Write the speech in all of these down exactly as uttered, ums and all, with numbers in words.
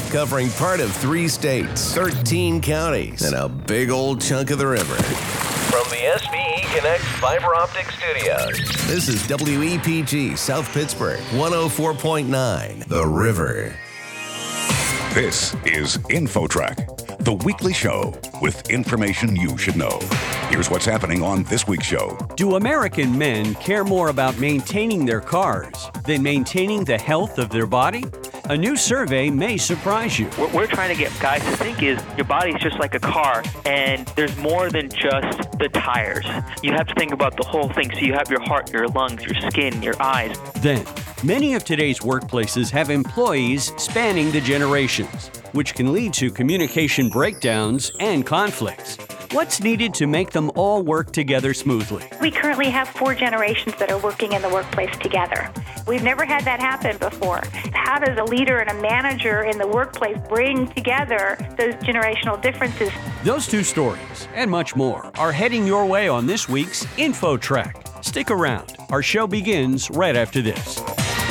covering part of three states, thirteen counties, and a big old chunk of the river. From the S V E Connect Fiber Optic Studios, this is W E P G South Pittsburgh, one oh four point nine, The River. This is InfoTrack, the weekly show with information you should know. Here's what's happening on this week's show. Do American men care more about maintaining their cars than maintaining the health of their body? A new survey may surprise you. What we're trying to get guys to think is your body's just like a car, and there's more than just the tires. You have to think about the whole thing. So you have your heart, your lungs, your skin, your eyes. Then, many of today's workplaces have employees spanning the generations, which can lead to communication breakdowns and conflicts. What's needed to make them all work together smoothly? We currently have four generations that are working in the workplace together. We've never had that happen before. How does a leader and a manager in the workplace bring together those generational differences? Those two stories and much more are heading your way on this week's InfoTrack. Stick around. Our show begins right after this.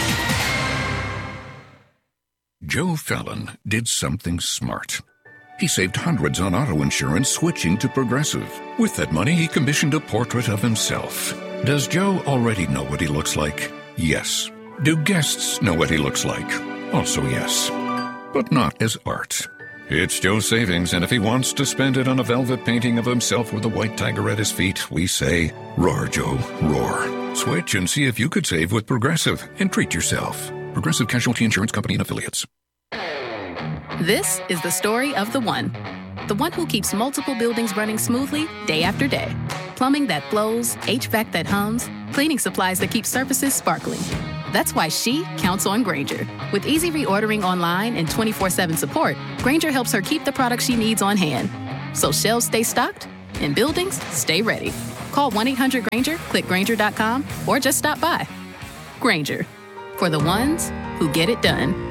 Joe Fallon did something smart. He saved hundreds on auto insurance switching to Progressive. With that money, he commissioned a portrait of himself. Does Joe already know what he looks like? Yes. Do guests know what he looks like? Also yes. But not as art. It's Joe's savings, and if he wants to spend it on a velvet painting of himself with a white tiger at his feet, we say, roar, Joe, roar. Switch and see if you could save with Progressive and treat yourself. Progressive Casualty Insurance Company and Affiliates. This is the story of the one. The one who keeps multiple buildings running smoothly day after day. Plumbing that flows, H V A C that hums, cleaning supplies that keep surfaces sparkling. That's why she counts on Grainger. With easy reordering online and twenty-four seven support, Grainger helps her keep the products she needs on hand. So shelves stay stocked and buildings stay ready. Call one eight hundred Grainger, click Grainger dot com, or just stop by. Grainger, for the ones who get it done.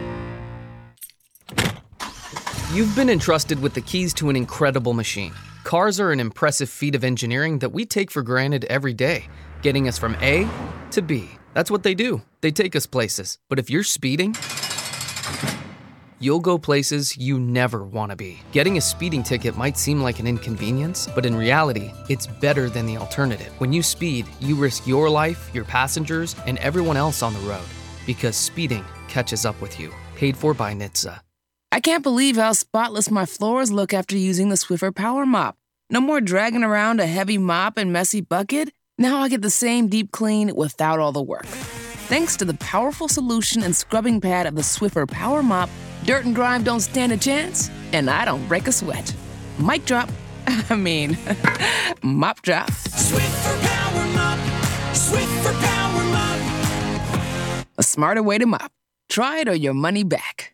You've been entrusted with the keys to an incredible machine. Cars are an impressive feat of engineering that we take for granted every day, getting us from A to B. That's what they do. They take us places. But if you're speeding, you'll go places you never want to be. Getting a speeding ticket might seem like an inconvenience, but in reality, it's better than the alternative. When you speed, you risk your life, your passengers, and everyone else on the road, because speeding catches up with you. Paid for by N H T S A. I can't believe how spotless my floors look after using the Swiffer Power Mop. No more dragging around a heavy mop and messy bucket. Now I get the same deep clean without all the work. Thanks to the powerful solution and scrubbing pad of the Swiffer Power Mop, dirt and grime don't stand a chance, and I don't break a sweat. Mic drop. I mean, mop drop. Swiffer Power Mop. Swiffer Power Mop. A smarter way to mop. Try it or your money back.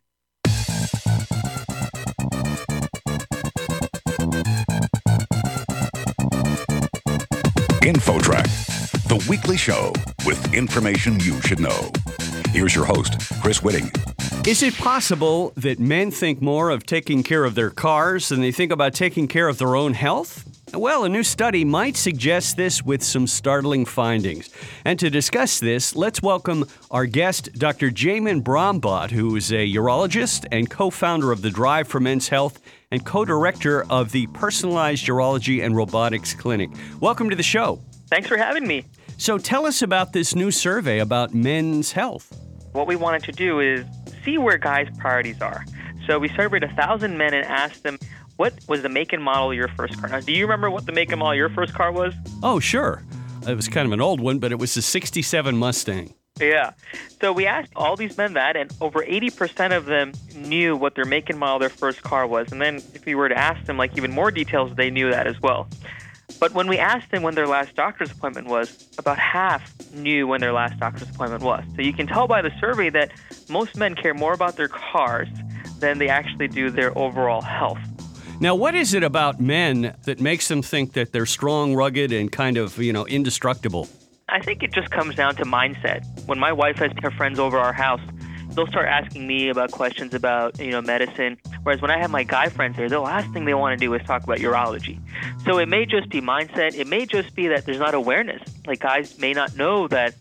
InfoTrack, the weekly show with information you should know. Here's your host, Chris Whitting. Is it possible that men think more of taking care of their cars than they think about taking care of their own health? Well, a new study might suggest this with some startling findings. And to discuss this, let's welcome our guest, Doctor Jamin Brahmbhatt, who is a urologist and co-founder of the Drive for Men's Health and co-director of the Personalized Urology and Robotics Clinic. Welcome to the show. Thanks for having me. So tell us about this new survey about men's health. What we wanted to do is see where guys' priorities are. So we surveyed one thousand men and asked them, what was the make and model of your first car? Now, do you remember what the make and model of your first car was? Oh, sure. It was kind of an old one, but it was a sixty-seven Mustang. Yeah. So we asked all these men that, and over eighty percent of them knew what their make and model of their first car was. And then if we were to ask them, like, even more details, they knew that as well. But when we asked them when their last doctor's appointment was, about half knew when their last doctor's appointment was. So you can tell by the survey that most men care more about their cars than they actually do their overall health. Now, what is it about men that makes them think that they're strong, rugged, and kind of, you know, indestructible? I think it just comes down to mindset. When my wife has her friends over our house, they'll start asking me about questions about, you know, medicine. Whereas when I have my guy friends there, the last thing they want to do is talk about urology. So it may just be mindset. It may just be that there's not awareness. Like, guys may not know that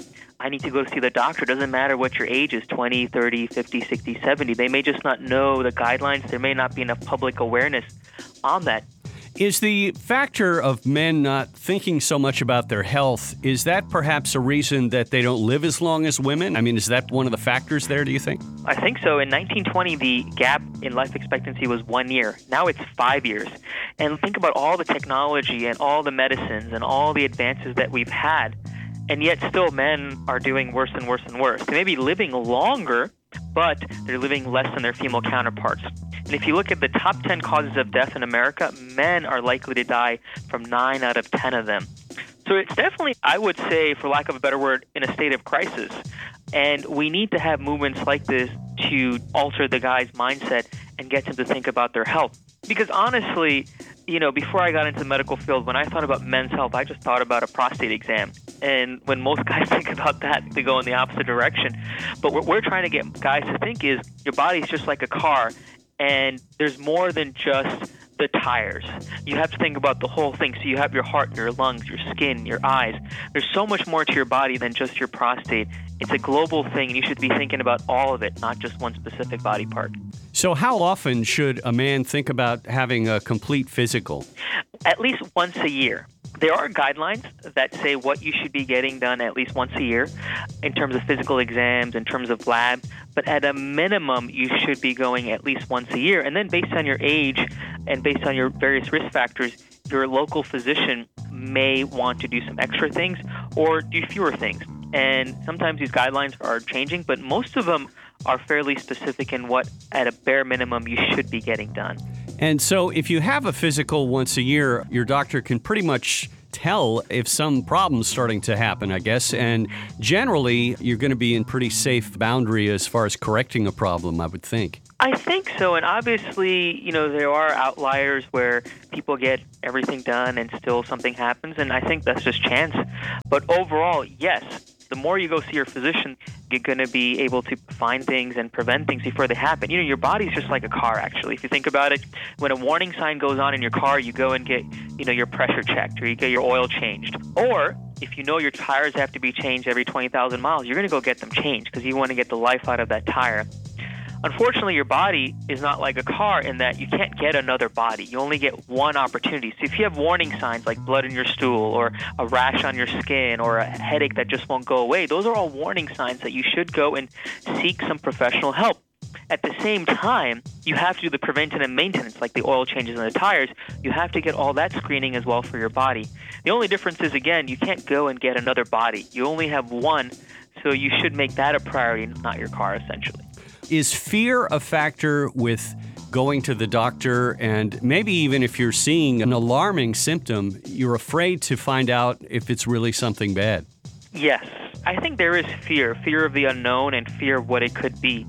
I need to go see the doctor. It doesn't matter what your age is, twenty, thirty, fifty, sixty, seventy. They may just not know the guidelines. There may not be enough public awareness on that. Is the factor of men not thinking so much about their health, is that perhaps a reason that they don't live as long as women? I mean, is that one of the factors there, do you think? I think so. In nineteen twenty, the gap in life expectancy was one year. Now it's five years. And think about all the technology and all the medicines and all the advances that we've had. And yet still men are doing worse and worse and worse. They may be living longer, but they're living less than their female counterparts. And if you look at the top ten causes of death in America, men are likely to die from nine out of ten of them. So it's definitely, I would say, for lack of a better word, in a state of crisis. And we need to have movements like this to alter the guy's mindset and get him to think about their health. Because honestly, you know, before I got into the medical field, when I thought about men's health, I just thought about a prostate exam. And when most guys think about that, they go in the opposite direction. But what we're trying to get guys to think is your body's just like a car, and there's more than just the tires. You have to think about the whole thing. So you have your heart, your lungs, your skin, your eyes. There's so much more to your body than just your prostate. It's a global thing, and you should be thinking about all of it, not just one specific body part. So how often should a man think about having a complete physical? At least once a year. There are guidelines that say what you should be getting done at least once a year in terms of physical exams, in terms of labs, but at a minimum, you should be going at least once a year. And then based on your age and based on your various risk factors, your local physician may want to do some extra things or do fewer things. And sometimes these guidelines are changing, but most of them are fairly specific in what, at a bare minimum, you should be getting done. And so if you have a physical once a year, your doctor can pretty much tell if some problem's starting to happen, I guess. And generally, you're going to be in pretty safe boundary as far as correcting a problem, I would think. I think so. And obviously, you know, there are outliers where people get everything done and still something happens. And I think that's just chance. But overall, yes. The more you go see your physician, you're going to be able to find things and prevent things before they happen. You know, your body's just like a car, actually. If you think about it, when a warning sign goes on in your car, you go and get, you know, your pressure checked or you get your oil changed. Or if you know your tires have to be changed every twenty thousand miles, you're going to go get them changed because you want to get the life out of that tire. Unfortunately, your body is not like a car in that you can't get another body. You only get one opportunity. So if you have warning signs like blood in your stool or a rash on your skin or a headache that just won't go away, those are all warning signs that you should go and seek some professional help. At the same time, you have to do the preventative maintenance, like the oil changes in the tires. You have to get all that screening as well for your body. The only difference is, again, you can't go and get another body. You only have one, so you should make that a priority, not your car, essentially. Is fear a factor with going to the doctor? And maybe even if you're seeing an alarming symptom, you're afraid to find out if it's really something bad? Yes. I think there is fear, fear of the unknown and fear of what it could be.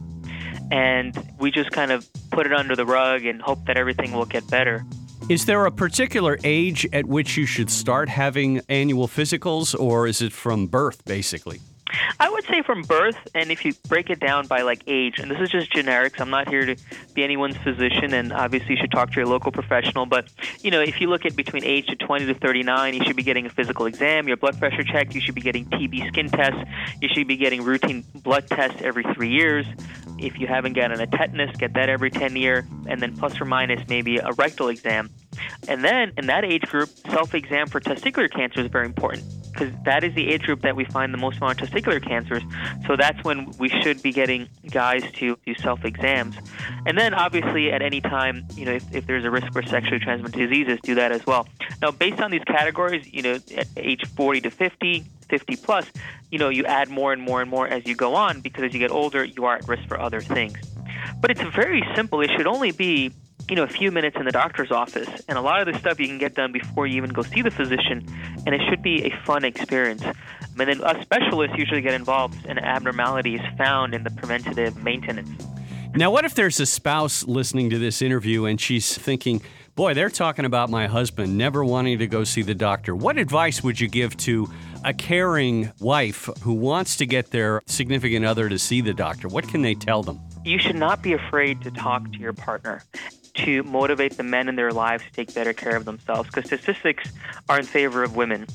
And we just kind of put it under the rug and hope that everything will get better. Is there a particular age at which you should start having annual physicals, or is it from birth, basically? I would say from birth, and if you break it down by like age, and this is just generics, I'm not here to be anyone's physician, and obviously you should talk to your local professional, but you know, if you look at between age to twenty to thirty-nine, you should be getting a physical exam, your blood pressure checked, you should be getting T B skin tests, you should be getting routine blood tests every three years. If you haven't gotten a tetanus, get that every ten years, and then plus or minus maybe a rectal exam. And then in that age group, self-exam for testicular cancer is very important, because that is the age group that we find the most amount of testicular cancers. So that's when we should be getting guys to do self-exams. And then obviously at any time, you know, if, if there's a risk for sexually transmitted diseases, do that as well. Now, based on these categories, you know, at age forty to fifty, fifty plus, you know, you add more and more and more as you go on, because as you get older, you are at risk for other things. But it's very simple. It should only be, you know, a few minutes in the doctor's office. And a lot of this stuff you can get done before you even go see the physician. And it should be a fun experience. And then us specialists usually get involved in abnormalities found in the preventative maintenance. Now, what if there's a spouse listening to this interview and she's thinking, boy, they're talking about my husband never wanting to go see the doctor. What advice would you give to a caring wife who wants to get their significant other to see the doctor? What can they tell them? You should not be afraid to talk to your partner, to motivate the men in their lives to take better care of themselves, because statistics are in favor of women.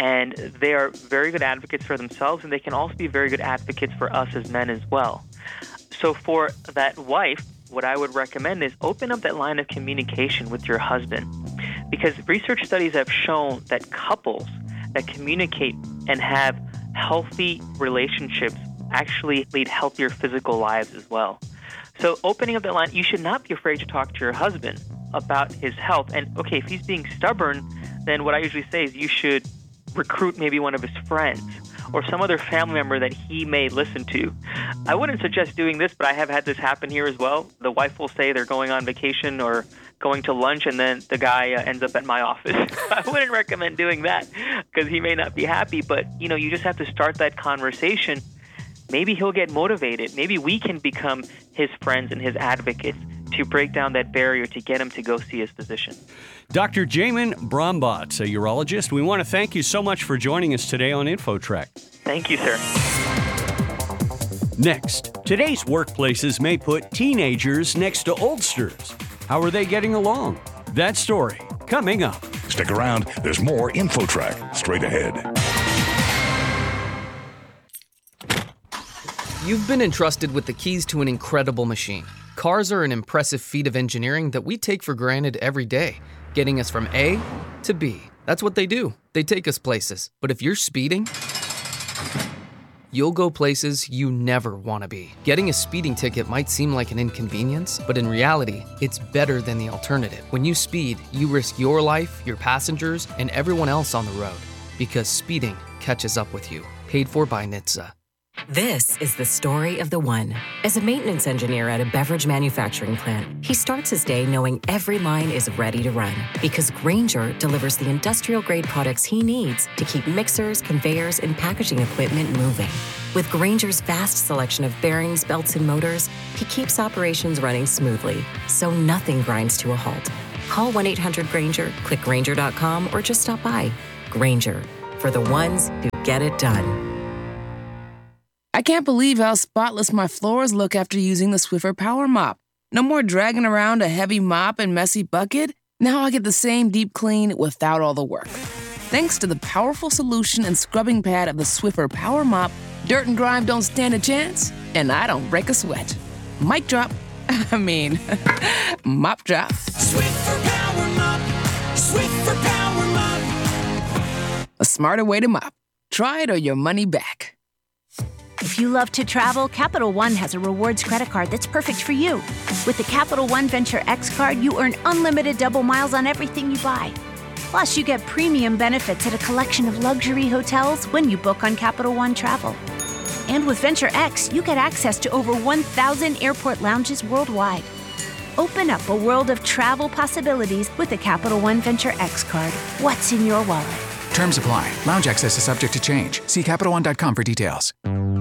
And they are very good advocates for themselves, and they can also be very good advocates for us as men as well. So for that wife, what I would recommend is open up that line of communication with your husband, because research studies have shown that couples that communicate and have healthy relationships actually lead healthier physical lives as well. So opening up that line, you should not be afraid to talk to your husband about his health. And okay, if he's being stubborn, then what I usually say is you should recruit maybe one of his friends or some other family member that he may listen to. I wouldn't suggest doing this, but I have had this happen here as well. The wife will say they're going on vacation or going to lunch, and then the guy uh, ends up at my office. I wouldn't recommend doing that because he may not be happy, but you know, you just have to start that conversation. Maybe he'll get motivated. Maybe we can become his friends and his advocates to break down that barrier to get him to go see his physician. Doctor Jamin Brombaut, a urologist, we want to thank you so much for joining us today on InfoTrack. Thank you, sir. Next, today's workplaces may put teenagers next to oldsters. How are they getting along? That story coming up. Stick around. There's more InfoTrack straight ahead. You've been entrusted with the keys to an incredible machine. Cars are an impressive feat of engineering that we take for granted every day, getting us from A to B. That's what they do. They take us places. But if you're speeding, you'll go places you never want to be. Getting a speeding ticket might seem like an inconvenience, but in reality, it's better than the alternative. When you speed, you risk your life, your passengers, and everyone else on the road, because speeding catches up with you. Paid for by N H T S A. This is the story of the one. As a maintenance engineer at a beverage manufacturing plant, he starts his day knowing every line is ready to run because Grainger delivers the industrial-grade products he needs to keep mixers, conveyors, and packaging equipment moving. With Grainger's vast selection of bearings, belts, and motors, he keeps operations running smoothly, so nothing grinds to a halt. Call one eight hundred Grainger, click Grainger dot com, or just stop by. Grainger, for the ones who get it done. I can't believe how spotless my floors look after using the Swiffer Power Mop. No more dragging around a heavy mop and messy bucket. Now I get the same deep clean without all the work. Thanks to the powerful solution and scrubbing pad of the Swiffer Power Mop, dirt and grime don't stand a chance, and I don't break a sweat. Mic drop. I mean, mop drop. Swiffer Power Mop. Swiffer Power Mop. A smarter way to mop. Try it or your money back. If you love to travel, Capital One has a rewards credit card that's perfect for you. With the Capital One Venture X card, you earn unlimited double miles on everything you buy. Plus, you get premium benefits at a collection of luxury hotels when you book on Capital One Travel. And with Venture X, you get access to over one thousand airport lounges worldwide. Open up a world of travel possibilities with the Capital One Venture X card. What's in your wallet? Terms apply. Lounge access is subject to change. See Capital One dot com for details.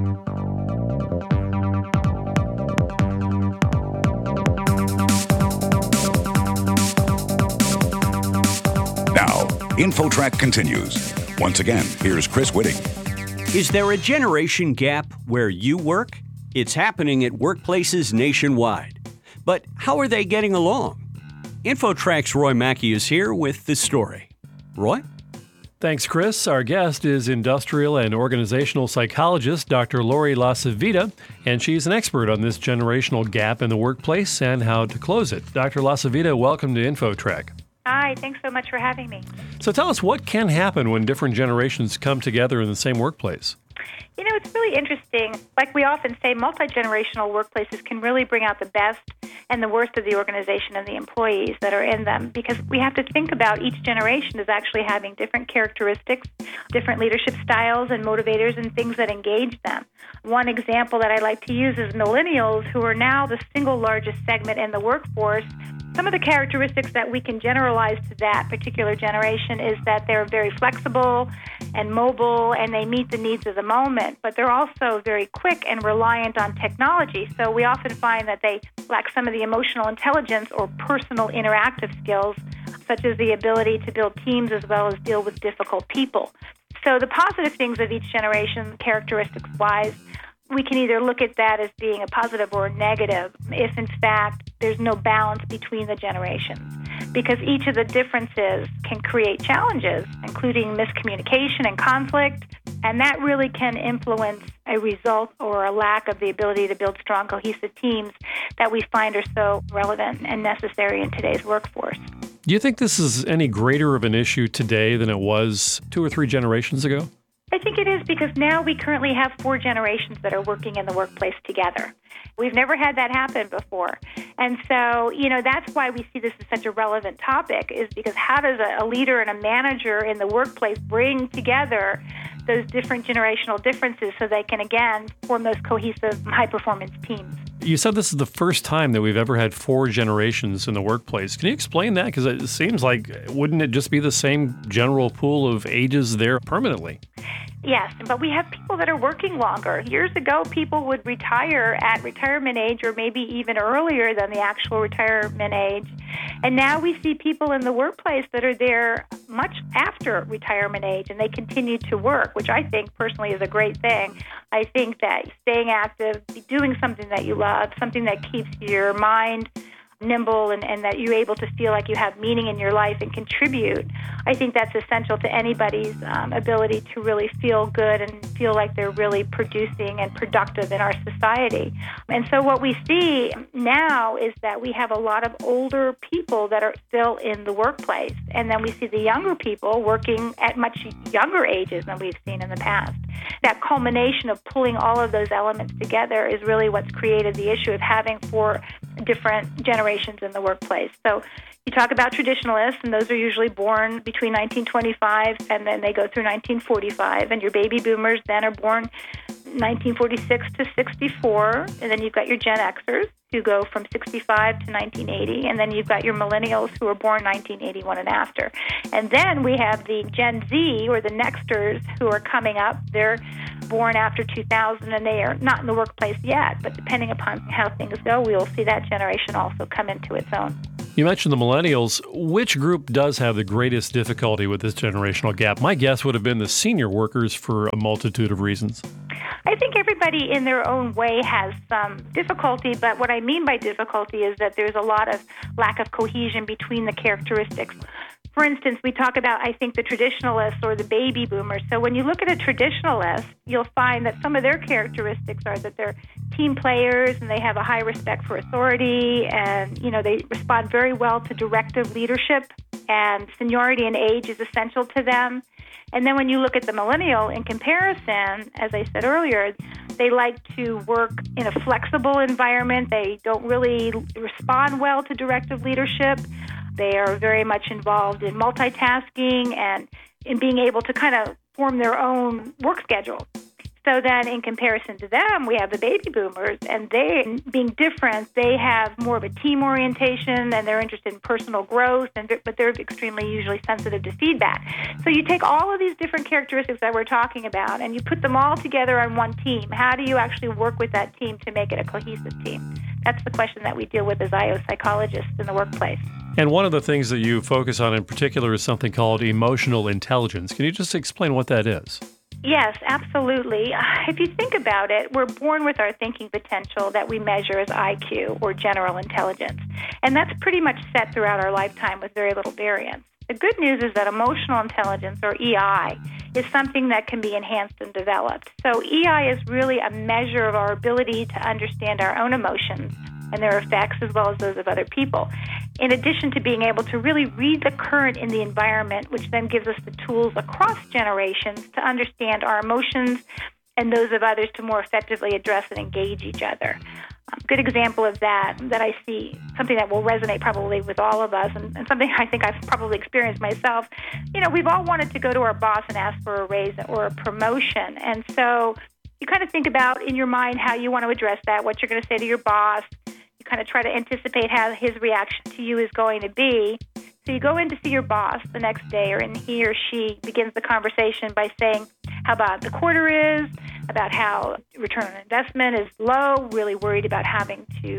Now, InfoTrack continues. Once again, here's Chris Whitting. Is there a generation gap where you work? It's happening at workplaces nationwide. But how are they getting along? InfoTrack's Roy Mackey is here with the story. Roy? Thanks, Chris. Our guest is industrial and organizational psychologist Doctor Lori Lasavita, and she's an expert on this generational gap in the workplace and how to close it. Doctor Lasavita, welcome to InfoTrack. Hi, thanks so much for having me. So tell us, what can happen when different generations come together in the same workplace? You know, it's really interesting. Like we often say, multi-generational workplaces can really bring out the best and the worst of the organization and the employees that are in them, because we have to think about each generation as actually having different characteristics, different leadership styles and motivators and things that engage them. One example that I like to use is millennials, who are now the single largest segment in the workforce. Some of the characteristics that we can generalize to that particular generation is that they're very flexible and mobile, and they meet the needs of the moment, but they're also very quick and reliant on technology. So we often find that they lack some of the emotional intelligence or personal interactive skills, such as the ability to build teams as well as deal with difficult people. So the positive things of each generation, characteristics-wise, we can either look at that as being a positive or a negative if, in fact, there's no balance between the generations. because each of the differences can create challenges, including miscommunication and conflict, and that really can influence a result or a lack of the ability to build strong, cohesive teams that we find are so relevant and necessary in today's workforce. Do you think this is any greater of an issue today than it was two or three generations ago? I think it is, because now we currently have four generations that are working in the workplace together. We've never had that happen before. And so, you know, that's why we see this as such a relevant topic, is because how does a, a leader and a manager in the workplace bring together those different generational differences so they can, again, form those cohesive, high-performance teams? You said this is the first time that we've ever had four generations in the workplace. Can you explain that? Because it seems like, wouldn't it just be the same general pool of ages there permanently? Yes, but we have people that are working longer. Years ago, people would retire at retirement age or maybe even earlier than the actual retirement age. And now we see people in the workplace that are there much after retirement age, and they continue to work, which I think personally is a great thing. I think that staying active, doing something that you love, something that keeps your mind nimble and, and that you're able to feel like you have meaning in your life and contribute, I think that's essential to anybody's um, ability to really feel good and feel like they're really producing and productive in our society. And so what we see now is that we have a lot of older people that are still in the workplace, and then we see the younger people working at much younger ages than we've seen in the past. That culmination of pulling all of those elements together is really what's created the issue of having four different generations in the workplace. So you talk about traditionalists, and those are usually born between nineteen twenty-five and then they go through nineteen forty-five, and your baby boomers then are born nineteen forty-six to sixty-four, and then you've got your Gen Xers who go from sixty-five to nineteen eighty, and then you've got your millennials who are born nineteen eighty-one and after. And then we have the Gen Z, or the Nexters, who are coming up. They're born after two thousand, and they are not in the workplace yet, but depending upon how things go, we will see that generation also come into its own. You mentioned the millennials. Which group does have the greatest difficulty with this generational gap? My guess would have been the senior workers for a multitude of reasons. I think everybody in their own way has some difficulty, but what I mean by difficulty is that there's a lot of lack of cohesion between the characteristics. For instance, we talk about, I think, the traditionalists or the baby boomers. So when you look at a traditionalist, you'll find that some of their characteristics are that they're team players and they have a high respect for authority, and, you know, they respond very well to directive leadership, and seniority and age is essential to them. And then when you look at the millennial, in comparison, as I said earlier, they like to work in a flexible environment. They don't really respond well to directive leadership. They are very much involved in multitasking and in being able to kind of form their own work schedule. So then in comparison to them, we have the baby boomers, and they, being different, they have more of a team orientation, and they're interested in personal growth, and but they're extremely usually sensitive to feedback. So you take all of these different characteristics that we're talking about, and you put them all together on one team. How do you actually work with that team to make it a cohesive team? That's the question that we deal with as I O psychologists in the workplace. And one of the things that you focus on in particular is something called emotional intelligence. Can you just explain what that is? Yes, absolutely. If you think about it, we're born with our thinking potential that we measure as I Q, or general intelligence. And that's pretty much set throughout our lifetime with very little variance. The good news is that emotional intelligence, or E I, is something that can be enhanced and developed. So E I is really a measure of our ability to understand our own emotions and their effects, as well as those of other people, in addition to being able to really read the current in the environment, which then gives us the tools across generations to understand our emotions and those of others to more effectively address and engage each other. A good example of that, that I see, something that will resonate probably with all of us, and, and something I think I've probably experienced myself. You know, we've all wanted to go to our boss and ask for a raise or a promotion, and so you kind of think about in your mind how you want to address that, what you're going to say to your boss. You kind of try to anticipate how his reaction to you is going to be. So you go in to see your boss the next day, or and he or she begins the conversation by saying how bad the quarter is, about how return on investment is low, really worried about having to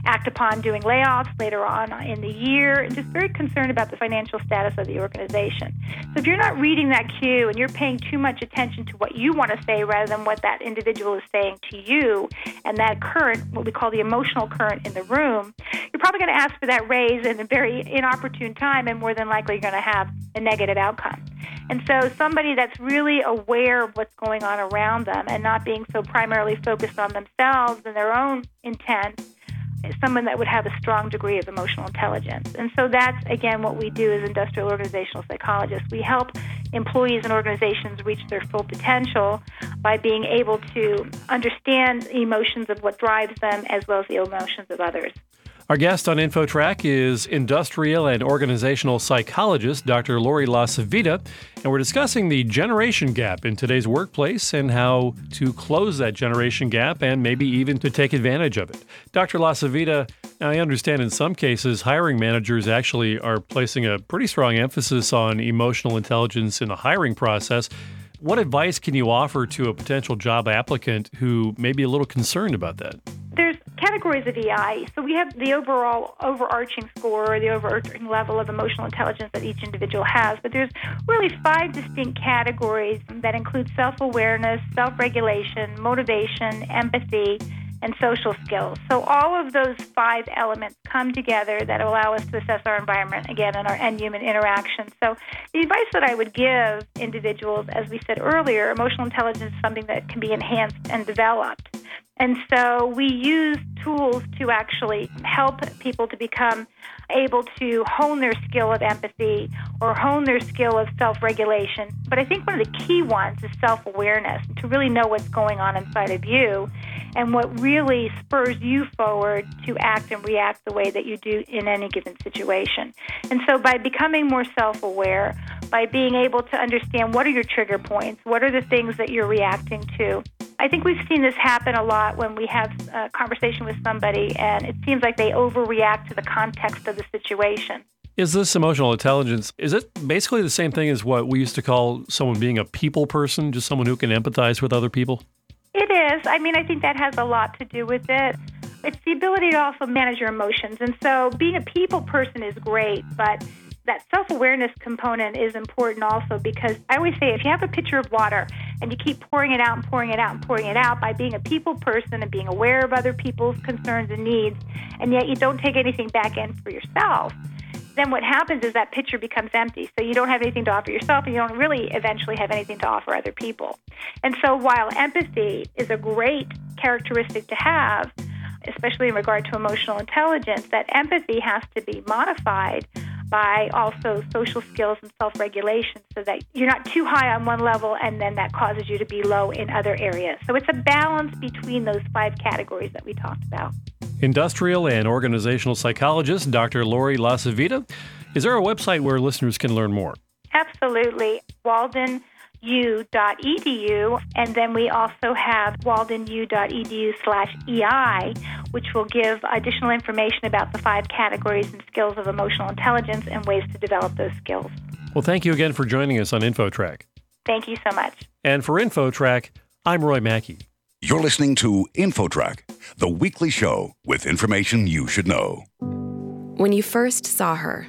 act upon doing layoffs later on in the year, and just very concerned about the financial status of the organization. So if you're not reading that cue and you're paying too much attention to what you want to say rather than what that individual is saying to you, and that current, what we call the emotional current in the room, you're probably going to ask for that raise in a very inopportune time, and more than likely you're going to have a negative outcome. And so somebody that's really aware of what's going on around them and not being so primarily focused on themselves and their own intent is someone that would have a strong degree of emotional intelligence. And so that's, again, what we do as industrial organizational psychologists. We help employees and organizations reach their full potential by being able to understand the emotions of what drives them as well as the emotions of others. Our guest on InfoTrack is industrial and organizational psychologist Doctor Lori LaCivita, and we're discussing the generation gap in today's workplace and how to close that generation gap and maybe even to take advantage of it. Doctor LaCivita, I understand in some cases hiring managers actually are placing a pretty strong emphasis on emotional intelligence in the hiring process. What advice can you offer to a potential job applicant who may be a little concerned about that? There's categories of E I. So we have the overall overarching score, or the overarching level of emotional intelligence that each individual has. But there's really five distinct categories that include self-awareness, self-regulation, motivation, empathy, and social skills. So all of those five elements come together that allow us to assess our environment, again, and our and human interaction. So the advice that I would give individuals, as we said earlier, emotional intelligence is something that can be enhanced and developed. And so we use tools to actually help people to become able to hone their skill of empathy or hone their skill of self-regulation. But I think one of the key ones is self-awareness, to really know what's going on inside of you and what really spurs you forward to act and react the way that you do in any given situation. And so by becoming more self-aware, by being able to understand what are your trigger points, what are the things that you're reacting to, I think we've seen this happen a lot when we have a conversation with somebody and it seems like they overreact to the context of the situation. Is this emotional intelligence, is it basically the same thing as what we used to call someone being a people person, just someone who can empathize with other people? It is. I mean, I think that has a lot to do with it. It's the ability to also manage your emotions. And so being a people person is great, but that self-awareness component is important also, because I always say if you have a pitcher of water and you keep pouring it out and pouring it out and pouring it out, by being a people person and being aware of other people's concerns and needs, and yet you don't take anything back in for yourself, then what happens is that pitcher becomes empty. So you don't have anything to offer yourself, and you don't really eventually have anything to offer other people. And so while empathy is a great characteristic to have, especially in regard to emotional intelligence, that empathy has to be modified by also social skills and self-regulation so that you're not too high on one level and then that causes you to be low in other areas. So it's a balance between those five categories that we talked about. Industrial and organizational psychologist Doctor Lori LaCivita. Is there a website where listeners can learn more? Absolutely. Walden U dot E D U, and then we also have walden U dot E D U slash E I, which will give additional information about the five categories and skills of emotional intelligence and ways to develop those skills. Well, thank you again for joining us on InfoTrack. Thank you so much. And for InfoTrack, I'm Roy Mackey. You're listening to InfoTrack, the weekly show with information you should know. When you first saw her,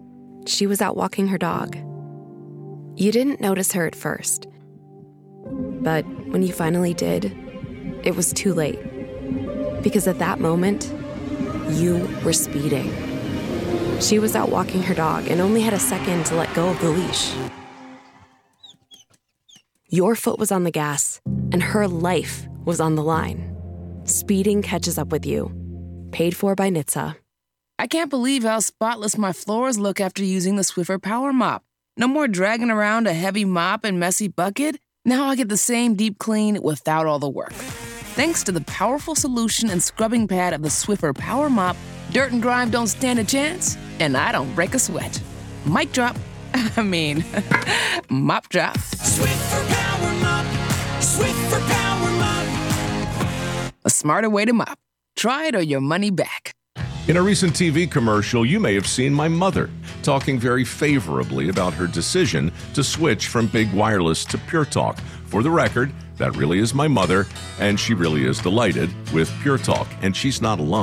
she was out walking her dog. You didn't notice her at first. But when you finally did, it was too late. Because at that moment, you were speeding. She was out walking her dog and only had a second to let go of the leash. Your foot was on the gas, and her life was on the line. Speeding catches up with you. Paid for by N H T S A. I can't believe how spotless my floors look after using the Swiffer Power Mop. No more dragging around a heavy mop and messy bucket. Now I get the same deep clean without all the work. Thanks to the powerful solution and scrubbing pad of the Swiffer Power Mop, dirt and grime don't stand a chance, and I don't break a sweat. Mic drop. I mean, mop drop. Swiffer Power Mop. Swiffer Power Mop. A smarter way to mop. Try it or your money back. In a recent T V commercial, you may have seen my mother talking very favorably about her decision to switch from Big Wireless to Pure Talk. For the record, that really is my mother, and she really is delighted with Pure Talk, and she's not alone.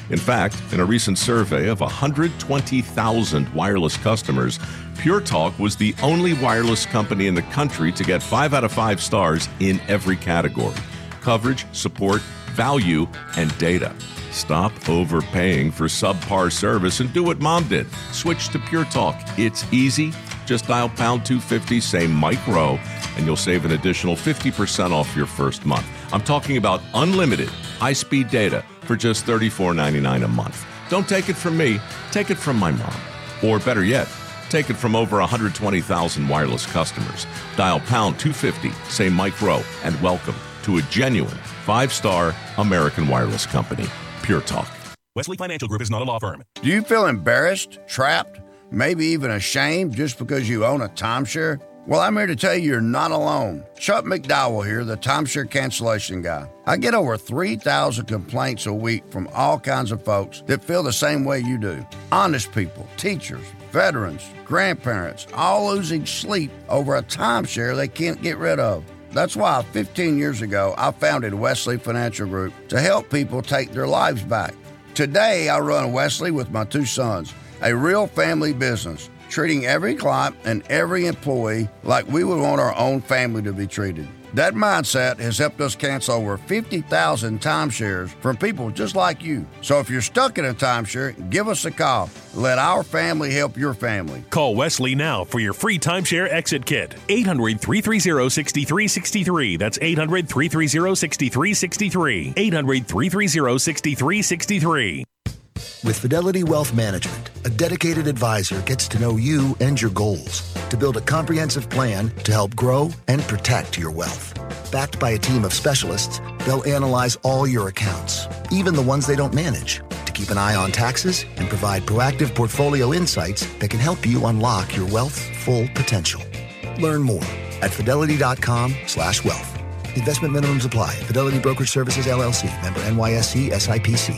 In fact, in a recent survey of one hundred twenty thousand wireless customers, Pure Talk was the only wireless company in the country to get five out of five stars in every category: coverage, support, value, and data. Stop overpaying for subpar service and do what Mom did. Switch to Pure Talk. It's easy. Just dial pound two fifty, say Mike Rowe, and you'll save an additional fifty percent off your first month. I'm talking about unlimited high-speed data for just thirty-four ninety-nine a month. Don't take it from me. Take it from my mom. Or better yet, take it from over one hundred twenty thousand wireless customers. Dial pound two fifty, say Mike Rowe, and welcome to a genuine five-star American wireless company, Pure Talk. Wesley Financial Group is not a law firm. Do you feel embarrassed, trapped, maybe even ashamed just because you own a timeshare? Well, I'm here to tell you you're not alone. Chuck McDowell here, the timeshare cancellation guy. I get over three thousand complaints a week from all kinds of folks that feel the same way you do. Honest people, teachers, veterans, grandparents, all losing sleep over a timeshare they can't get rid of. That's why fifteen years ago, I founded Wesley Financial Group to help people take their lives back. Today, I run Wesley with my two sons, a real family business, treating every client and every employee like we would want our own family to be treated. That mindset has helped us cancel over fifty thousand timeshares from people just like you. So if you're stuck in a timeshare, give us a call. Let our family help your family. Call Wesley now for your free timeshare exit kit. eight hundred, three three zero, six three six three. That's eight hundred, three three zero, six three six three. eight hundred, three three zero, six three six three. With Fidelity Wealth Management, a dedicated advisor gets to know you and your goals to build a comprehensive plan to help grow and protect your wealth. Backed by a team of specialists, they'll analyze all your accounts, even the ones they don't manage, to keep an eye on taxes and provide proactive portfolio insights that can help you unlock your wealth's full potential. Learn more at fidelity.com slash wealth. Investment minimums apply. Fidelity Brokerage Services, L L C. Member N Y S E S I P C.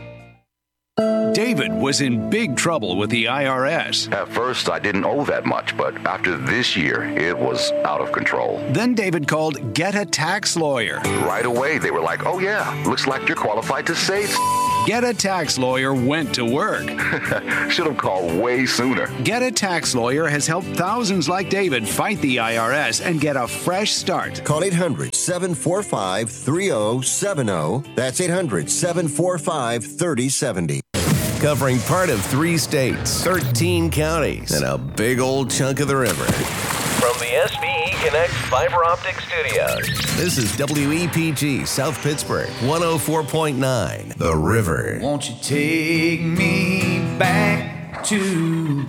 David was in big trouble with the I R S. At first, I didn't owe that much, but after this year, it was out of control. Then David called Get a Tax Lawyer. Right away, they were like, oh yeah, looks like you're qualified to save. Get a Tax Lawyer went to work. Should have called way sooner. Get a Tax Lawyer has helped thousands like David fight the I R S and get a fresh start. Call eight hundred, seven four five, three oh seven oh. That's eight hundred, seven four five, three oh seven oh. Covering part of three states, thirteen counties, and a big old chunk of the river. From the S B E Connect Fiber Optic Studios, this is W E P G South Pittsburgh, one oh four point nine, The River. Won't you take me back to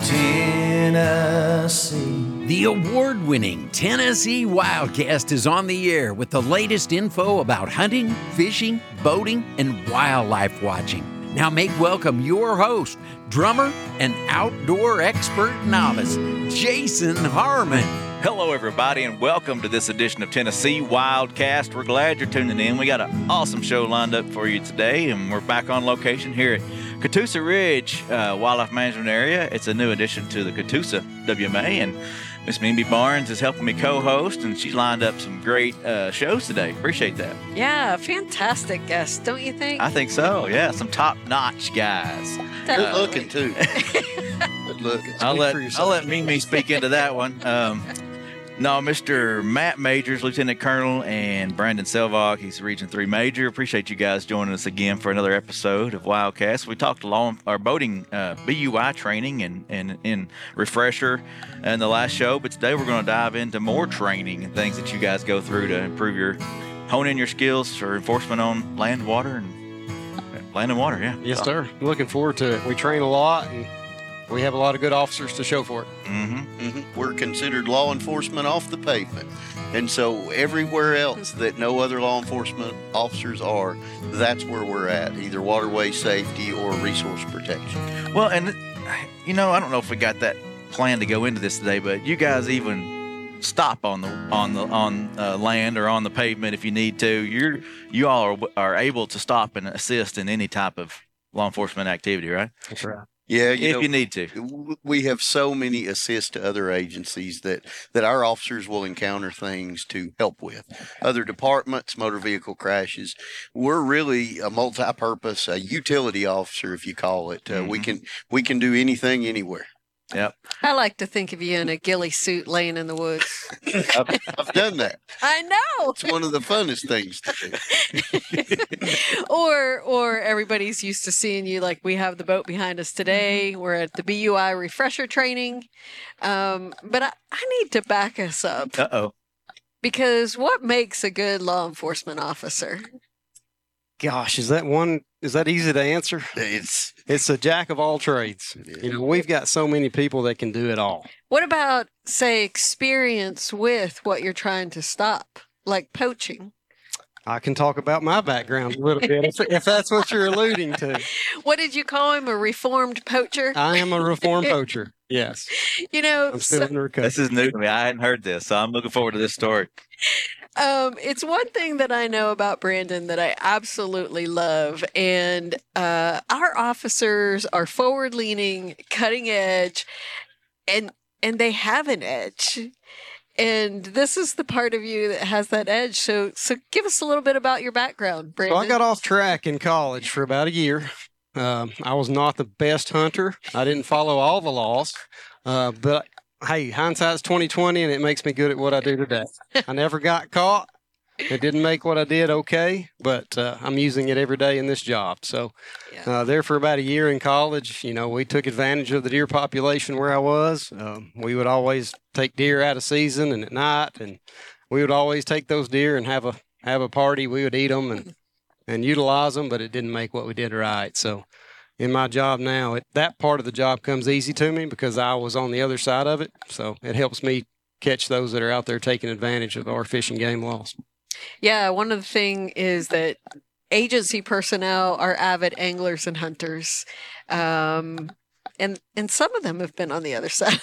Tennessee? The award-winning Tennessee Wildcast is on the air with the latest info about hunting, fishing, boating, and wildlife watching. Now make welcome your host, drummer and outdoor expert novice, Jason Harmon. Hello, everybody, and welcome to this edition of Tennessee Wildcast. We're glad you're tuning in. We got an awesome show lined up for you today, and we're back on location here at Catoosa Ridge uh, Wildlife Management Area. It's a new addition to the Catoosa W M A, and Miss Mimi Barnes is helping me co-host, and she's lined up some great uh, shows today. Appreciate that. Yeah, fantastic guests, don't you think? I think so, yeah. Some top-notch guys. Definitely. Good looking, too. Good looking. I'll let, I'll let Mimi speak into that one. Um, no, Mister Matt Majors, Lieutenant Colonel, and Brandon Selvog, he's Region three Major. Appreciate you guys joining us again for another episode of Wildcast. We talked along our boating uh, B U I training and, and, and refresher in the last show, but today we're going to dive into more training and things that you guys go through to improve your, hone in your skills for enforcement on land, water, and land and water, yeah. Yes, sir. Looking forward to it. We train a lot, and we have a lot of good officers to show for it. Mm-hmm. Mm-hmm. We're considered law enforcement off the pavement. And so everywhere else that no other law enforcement officers are, that's where we're at, either waterway safety or resource protection. Well, and, you know, I don't know if we got that plan to go into this today, but you guys even stop on the on the on uh, land or on the pavement if you need to. You're you all are, are able to stop and assist in any type of law enforcement activity, right? That's right. Yeah, you if know, you need to. We have so many assists to other agencies that, that our officers will encounter things to help with. Other departments, motor vehicle crashes. We're really a multi-purpose, a utility officer, if you call it. Uh, mm-hmm. We can we can do anything, anywhere. Yep. I like to think of you in a ghillie suit laying in the woods. I've, I've done that. I know. It's one of the funnest things to do. or or everybody's used to seeing you like we have the boat behind us today. Mm-hmm. We're at the B U I refresher training. Um, but I, I need to back us up. Uh-oh. Because what makes a good law enforcement officer? Gosh, is that one, is that easy to answer? It's it's a jack of all trades. You know, we've got so many people that can do it all. What about, say, experience with what you're trying to stop, like poaching? I can talk about my background a little bit, if, if that's what you're alluding to. What did you call him, a reformed poacher? I am a reformed poacher, yes. You know, I'm still so, in recovery. This is new to me. I hadn't heard this, so I'm looking forward to this story. Um, it's one thing that I know about Brandon that I absolutely love. And uh, our officers are forward-leaning, cutting edge, and and they have an edge. And this is the part of you that has that edge. So so give us a little bit about your background, Brandon. So I got off track in college for about a year. Um, I was not the best hunter. I didn't follow all the laws, uh, but hey, hindsight's twenty twenty, and it makes me good at what I do today. I never got caught. It didn't make what I did okay, but uh, I'm using it every day in this job. So uh, there for about a year in college, you know, we took advantage of the deer population where I was. Um, we would always take deer out of season and at night, and we would always take those deer and have a have a party. We would eat them and, and utilize them, but it didn't make what we did right. So in my job now, it, that part of the job comes easy to me because I was on the other side of it. So it helps me catch those that are out there taking advantage of our fish and game laws. Yeah, one of the things is that agency personnel are avid anglers and hunters. Um, and and some of them have been on the other side.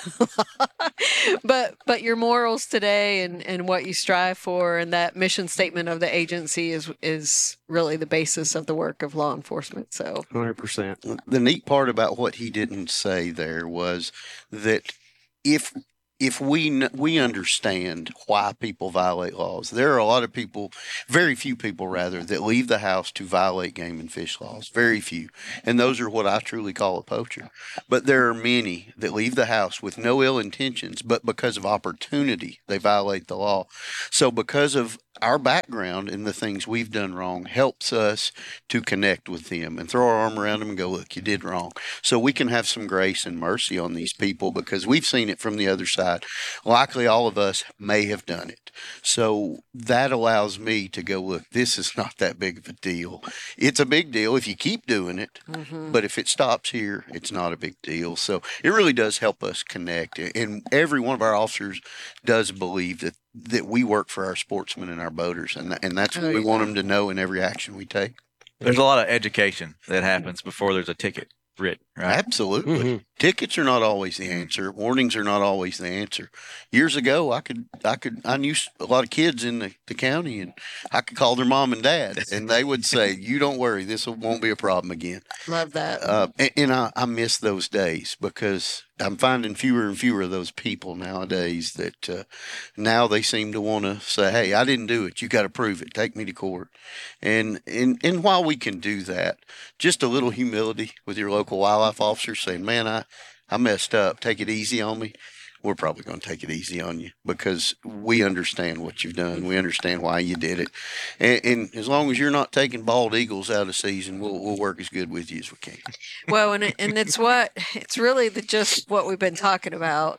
but but your morals today and, and what you strive for and that mission statement of the agency is is really the basis of the work of law enforcement. So one hundred percent. The neat part about what he didn't say there was that if If we we understand why people violate laws, there are a lot of people, very few people rather, that leave the house to violate game and fish laws. Very few. And those are what I truly call a poacher. But there are many that leave the house with no ill intentions, but because of opportunity, they violate the law. So because of our background and the things we've done wrong helps us to connect with them and throw our arm around them and go, look, you did wrong. So we can have some grace and mercy on these people because we've seen it from the other side. Likely all of us may have done it. So that allows me to go, look, this is not that big of a deal. It's a big deal if you keep doing it, mm-hmm. but if it stops here, it's not a big deal. So it really does help us connect. And every one of our officers does believe that that we work for our sportsmen and our boaters, and and that's what we want them to know in every action we take. There's a lot of education that happens before there's a ticket written, right? Absolutely. Mm-hmm. Tickets are not always the answer. Warnings are not always the answer. Years ago, I could, I could, I knew a lot of kids in the, the county, and I could call their mom and dad, and they would say, "You don't worry, this won't be a problem again." Love that. Uh, and and I, I miss those days because I'm finding fewer and fewer of those people nowadays that uh, now they seem to want to say, "Hey, I didn't do it. You got to prove it. Take me to court." And and and while we can do that, just a little humility with your local wildlife officer saying, "Man, I, I messed up. Take it easy on me." We're probably going to take it easy on you because we understand what you've done. We understand why you did it. And, and as long as you're not taking bald eagles out of season, we'll, we'll work as good with you as we can. Well, and, it, and it's what, it's really the, just what we've been talking about.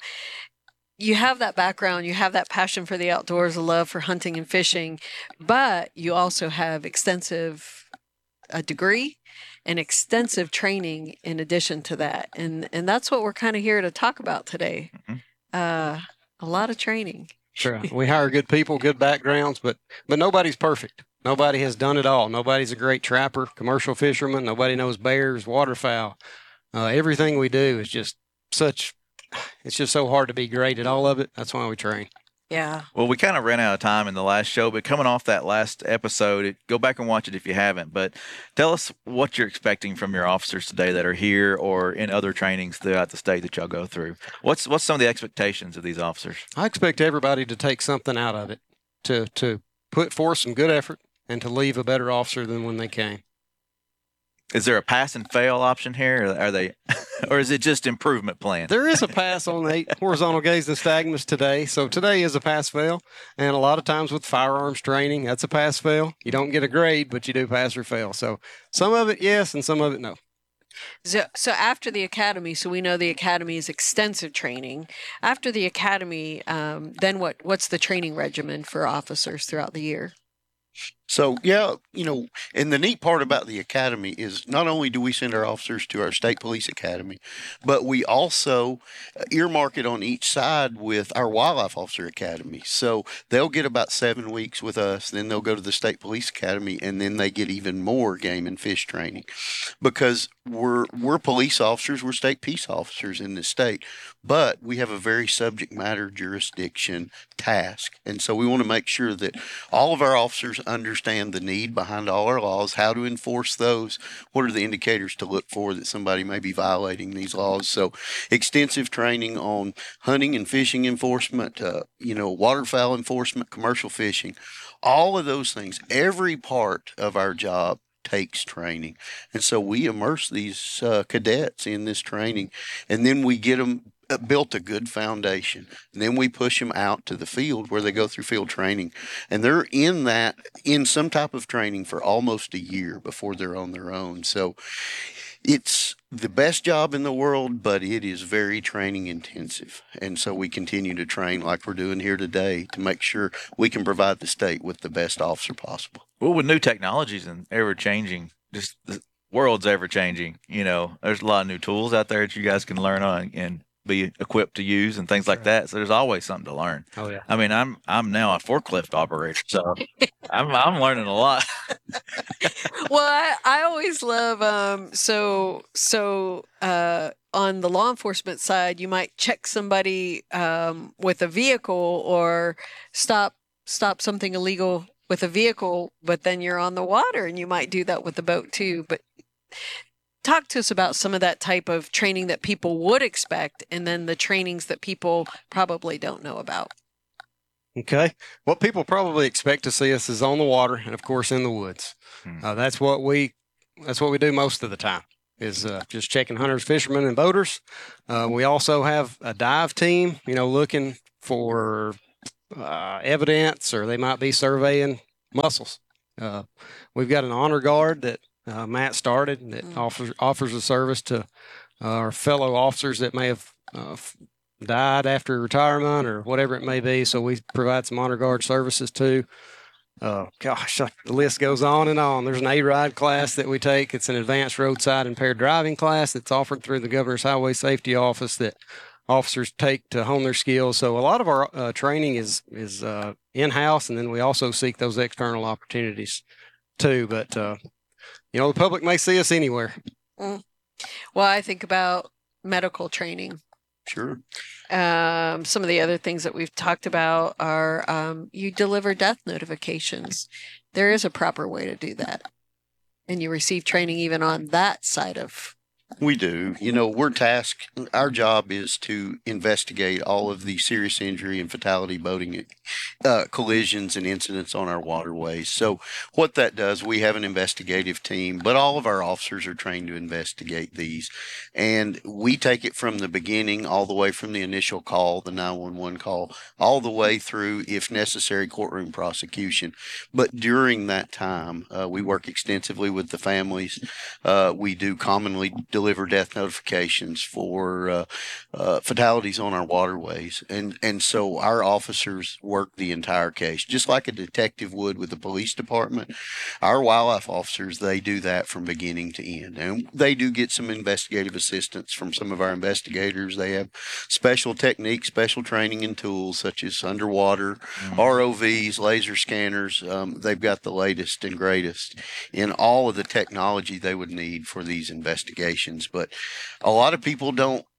You have that background, you have that passion for the outdoors, a love for hunting and fishing, but you also have extensive a degree and extensive training in addition to that. And, and that's what we're kind of here to talk about today. Mm-hmm. Uh, a lot of training. Sure. We hire good people, good backgrounds, but but nobody's perfect. Nobody has done it all. Nobody's a great trapper, commercial fisherman. Nobody knows bears, waterfowl. Uh, everything we do is just such, it's just so hard to be great at all of it. That's why we train. Yeah. Well, we kind of ran out of time in the last show, but coming off that last episode, go back and watch it if you haven't. But tell us what you're expecting from your officers today that are here or in other trainings throughout the state that y'all go through. What's what's some of the expectations of these officers? I expect everybody to take something out of it, to to put forth some good effort, and to leave a better officer than when they came. Is there a pass and fail option here, or are they, or is it just improvement plan? There is a pass on the eight horizontal gaze nystagmus today. So today is a pass fail, and a lot of times with firearms training, that's a pass fail. You don't get a grade, but you do pass or fail. So some of it yes, and some of it no. So, so after the academy, so we know the academy is extensive training. After the academy, um, then what? What's the training regimen for officers throughout the year? So, yeah, you know, and the neat part about the academy is not only do we send our officers to our state police academy, but we also earmark it on each side with our wildlife officer academy. So they'll get about seven weeks with us, then they'll go to the state police academy, and then they get even more game and fish training because we're we're police officers, we're state peace officers in this state, but we have a very subject matter jurisdiction task. And so we want to make sure that all of our officers understand the need behind all our laws, how to enforce those, what are the indicators to look for that somebody may be violating these laws. So extensive training on hunting and fishing enforcement, uh, you know, waterfowl enforcement, commercial fishing, all of those things. Every part of our job takes training. And so we immerse these uh, cadets in this training, and then we get them built a good foundation. And then we push them out to the field where they go through field training. And they're in that, in some type of training for almost a year before they're on their own. So it's the best job in the world, but it is very training intensive. And so we continue to train like we're doing here today to make sure we can provide the state with the best officer possible. Well, with new technologies and ever changing, just the world's ever changing, you know, there's a lot of new tools out there that you guys can learn on and be equipped to use and things like that. So there's always something to learn. Oh yeah. I mean, I'm I'm now a forklift operator, so I'm I'm learning a lot. Well, I, I always love um so so uh on the law enforcement side, you might check somebody um with a vehicle or stop stop something illegal with a vehicle, but then you're on the water and you might do that with the boat too. But talk to us about some of that type of training that people would expect, and then the trainings that people probably don't know about. Okay. What people probably expect to see us is on the water and, of course, in the woods. Hmm. Uh, that's what we that's what we do most of the time, is uh, just checking hunters, fishermen, and boaters. Uh, we also have a dive team, you know, looking for uh, evidence, or they might be surveying mussels. Uh, we've got an honor guard that Uh, Matt started that mm. offers offers a service to uh, our fellow officers that may have uh, died after retirement or whatever it may be. So we provide some honor guard services too. Uh, gosh, the list goes on and on. There's an A-RIDE class that we take. It's an advanced roadside impaired driving class that's offered through the Governor's Highway Safety Office that officers take to hone their skills. So a lot of our uh, training is is uh, in-house, and then we also seek those external opportunities too. But uh, you know, the public may see us anywhere. Mm. Well, I think about medical training. Sure. Um, some of the other things that we've talked about are um, you deliver death notifications. There is a proper way to do that. And you receive training even on that side of. We do. You know, we're tasked, our job is to investigate all of the serious injury and fatality boating uh, collisions and incidents on our waterways. So what that does, we have an investigative team, but all of our officers are trained to investigate these. And we take it from the beginning, all the way from the initial call, the nine one one call, all the way through, if necessary, courtroom prosecution. But during that time, uh, we work extensively with the families. Uh, we do commonly deliver deliver death notifications for uh, uh, fatalities on our waterways. And, and so our officers work the entire case, just like a detective would with the police department. Our wildlife officers, they do that from beginning to end. And they do get some investigative assistance from some of our investigators. They have special techniques, special training and tools, such as underwater, mm-hmm. R O Vs, laser scanners. Um, they've got the latest and greatest in all of the technology they would need for these investigations. But a lot of people don't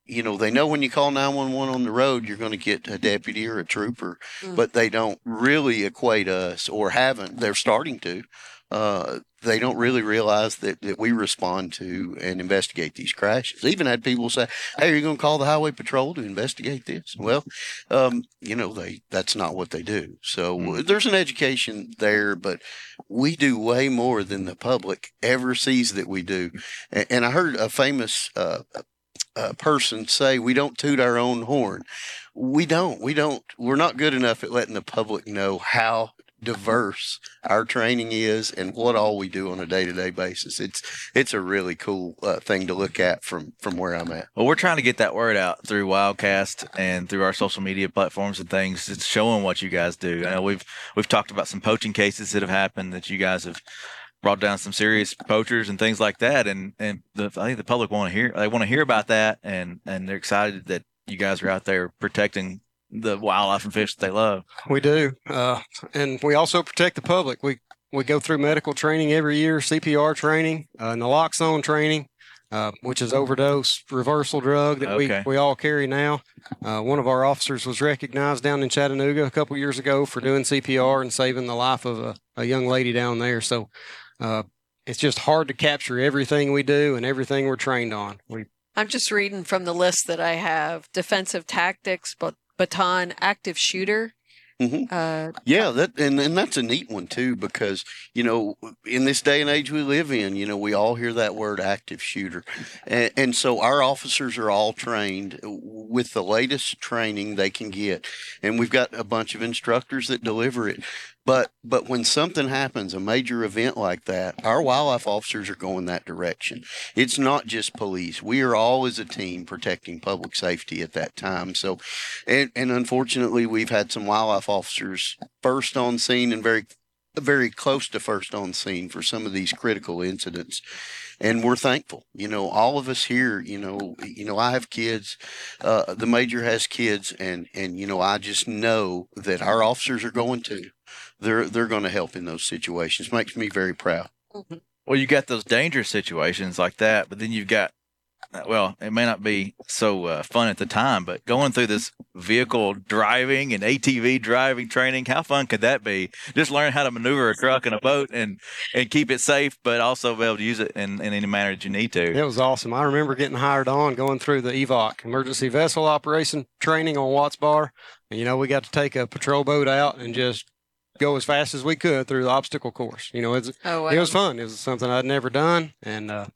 you know, they know when you call nine one one on the road, you're going to get a deputy or a trooper, mm. but they don't really equate us, or haven't. They're starting to. Uh, they don't really realize that, that we respond to and investigate these crashes. Even had people say, "Hey, are you going to call the highway patrol to investigate this?" Well, um, you know, they that's not what they do. So mm. there's an education there, but we do way more than the public ever sees that we do. And, and I heard a famous uh, uh, person say, "We don't toot our own horn." We don't. We don't. We're not good enough at letting the public know how diverse our training is and what all we do on a day-to-day basis. It's it's a really cool uh, thing to look at from from where I'm at. Well, we're trying to get that word out through Wildcast and through our social media platforms and things. It's showing what you guys do. I know we've we've talked about some poaching cases that have happened, that you guys have brought down some serious poachers and things like that, and and the, I think the public want to hear they want to hear about that, and and they're excited that you guys are out there protecting the wildlife and fish that they love. We do. Uh, and we also protect the public. We we go through medical training every year, C P R training, uh, naloxone training, uh, which is overdose reversal drug that okay. we, we all carry now. Uh, one of our officers was recognized down in Chattanooga a couple years ago for doing C P R and saving the life of a, a young lady down there. So uh, it's just hard to capture everything we do and everything we're trained on. We I'm just reading from the list that I have: defensive tactics, but baton, active shooter. Mm-hmm. Uh, yeah, that and, and that's a neat one too, because you know, in this day and age we live in, you know, we all hear that word active shooter, and, and so our officers are all trained with the latest training they can get, and we've got a bunch of instructors that deliver it. But but when something happens, a major event like that, our wildlife officers are going that direction. It's not just police. We are all as a team protecting public safety at that time. So, and, and unfortunately, we've had some wildlife officers first on scene and very very close to first on scene for some of these critical incidents. And we're thankful, you know, all of us here, you know, you know, I have kids, uh, the major has kids, and, and, you know, I just know that our officers are going to, they're, they're going to help in those situations. Makes me very proud. Well, you got those dangerous situations like that, but then you've got, well, it may not be so uh, fun at the time, but going through this vehicle driving and A T V driving training, how fun could that be? Just learn how to maneuver a truck and a boat and, and keep it safe, but also be able to use it in, in any manner that you need to. It was awesome. I remember getting hired on, going through the E V O C, Emergency Vessel Operation training on Watts Bar. And, you know, we got to take a patrol boat out and just go as fast as we could through the obstacle course. You know, it's, oh, wow. It was fun. It was something I'd never done. And, uh,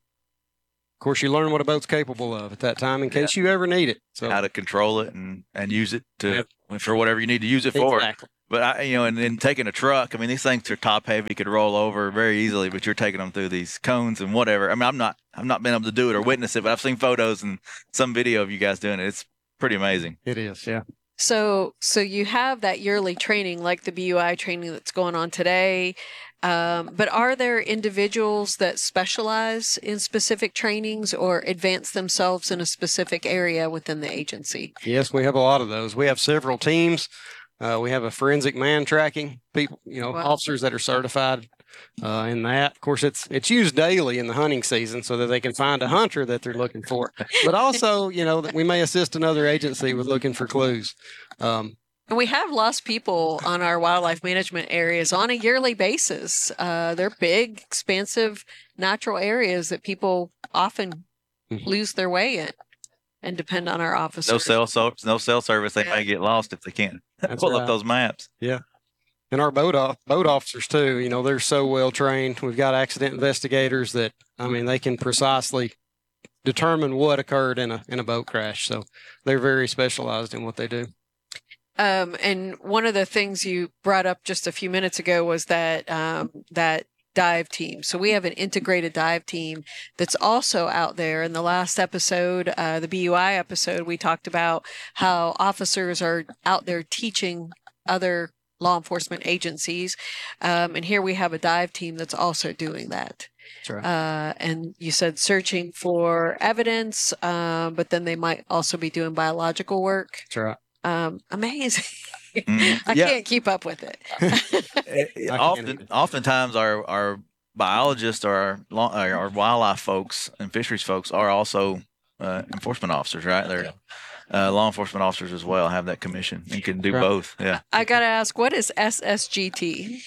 of course, you learn what a boat's capable of at that time in case yeah. you ever need it. So how to control it and, and use it to yep. for whatever you need to use it for. Exactly. But I, you know, and then taking a truck. I mean, these things are top heavy, could roll over very easily. But you're taking them through these cones and whatever. I mean, I'm not, I've not been able to do it or witness it, but I've seen photos and some video of you guys doing it. It's pretty amazing. It is, yeah. So, so you have that yearly training, like the B U I training that's going on today. Um, but are there individuals that specialize in specific trainings or advance themselves in a specific area within the agency? Yes, we have a lot of those. We have several teams. Uh, we have a forensic man tracking people, you know, wow. officers that are certified uh, in that. Of course, it's it's used daily in the hunting season so that they can find a hunter that they're looking for. But also, you know, that we may assist another agency with looking for clues. Um, And we have lost people on our wildlife management areas on a yearly basis. Uh, they're big, expansive, natural areas that people often mm-hmm. lose their way in and depend on our officers. No cell, so, no cell service. They yeah. may get lost if they can't pull right. up those maps. Yeah. And our boat off, boat officers, too, you know, they're so well trained. We've got accident investigators that, I mean, they can precisely determine what occurred in a in a boat crash. So they're very specialized in what they do. Um, and one of the things you brought up just a few minutes ago was that um, that dive team. So we have an integrated dive team that's also out there. In the last episode, uh, the B U I episode, we talked about how officers are out there teaching other law enforcement agencies. Um, and here we have a dive team that's also doing that. That's right. Uh, and you said searching for evidence, uh, but then they might also be doing biological work. That's right. Um, amazing. Mm, I yeah. can't keep up with it. Often, oftentimes our, our biologists or our, our wildlife folks and fisheries folks are also uh, enforcement officers, right? They're uh, law enforcement officers as well, have that commission and can do Right. both. Yeah. I got to ask, what is S S G T?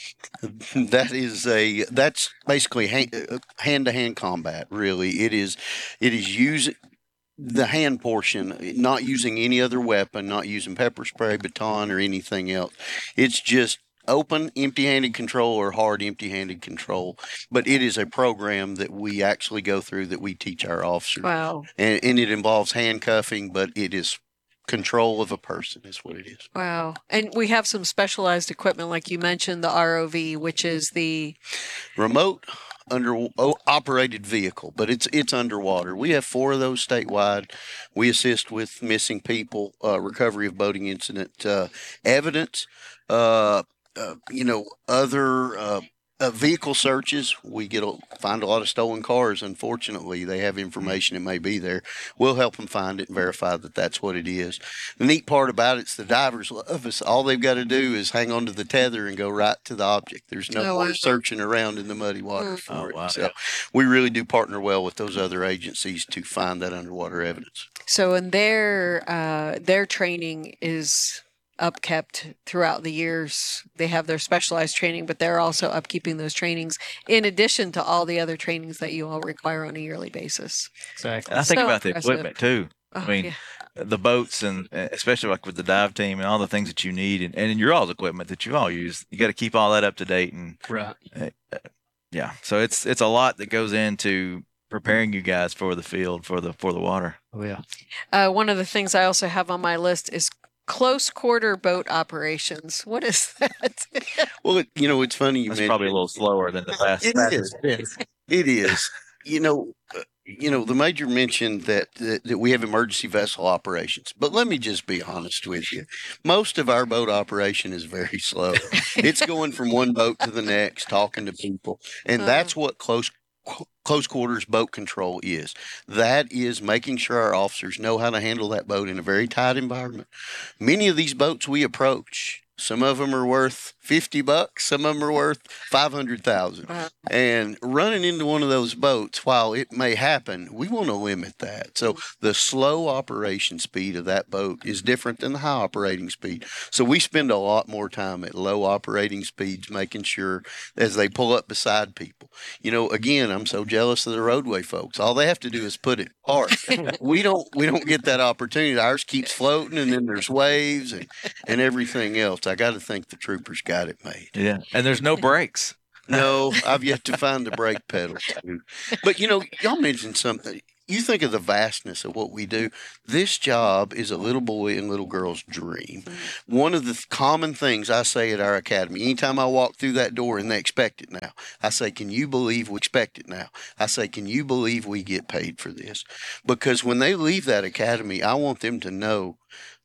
That is a that's basically hand to hand combat. Really, it is it is using the hand portion, not using any other weapon, not using pepper spray, baton, or anything else. It's just open empty-handed control or hard empty-handed control. But it is a program that we actually go through that we teach our officers. Wow. And, and it involves handcuffing, but it is control of a person is what it is. Wow. And we have some specialized equipment, like you mentioned, the R O V, which is the Remote under o- operated vehicle, but it's it's underwater. We have four of those statewide. We assist with missing people, uh, recovery of boating incident uh, evidence, uh, uh, you know, other uh, uh, vehicle searches. We get a, find a lot of stolen cars. Unfortunately, they have information that may be there. We'll help them find it and verify that that's what it is. The neat part about it's the divers love us. All they've got to do is hang on to the tether and go right to the object. There's no Oh, more wow. searching around in the muddy water for Oh, it. wow. So we really do partner well with those other agencies to find that underwater evidence. So, in their uh, their training is upkept throughout the years. They have their specialized training, but they're also upkeeping those trainings in addition to all the other trainings that you all require on a yearly basis. Exactly. And I think So about the impressive. equipment too. Oh, I mean, yeah. the boats and uh, especially like with the dive team and all the things that you need and, and your all's equipment that you all use, you got to keep all that up to date. And Right. uh, uh, yeah, so it's it's a lot that goes into preparing you guys for the field, for the for the water. Oh, yeah. Uh, one of the things I also have on my list is close quarter boat operations. What is that? Well, it, you know, it's funny you That's mentioned probably a little slower than the fast. It is. It is. You know, uh, you know, the major mentioned that, that that we have emergency vessel operations, but let me just be honest with you. Most of our boat operation is very slow. It's going from one boat to the next, talking to people, and that's what close close quarters boat control is. That is making sure our officers know how to handle that boat in a very tight environment. Many of these boats we approach, some of them are worth fifty bucks, some of them are worth five hundred thousand. And running into one of those boats, while it may happen, we want to limit that. So the slow operation speed of that boat is different than the high operating speed. So we spend a lot more time at low operating speeds, making sure as they pull up beside people. You know, again, I'm so jealous of the roadway folks. All they have to do is put it hard. we don't we don't get that opportunity. Ours keeps floating, and then there's waves and, and everything else. I got to think the troopers got it made. Yeah, and there's no brakes. No, I've yet to find the brake pedal. Too. But, you know, y'all mentioned something. You think of the vastness of what we do. This job is a little boy and little girl's dream. One of the th- common things I say at our academy, anytime I walk through that door and they expect it now, I say, can you believe we expect it now? I say, can you believe we get paid for this? Because when they leave that academy, I want them to know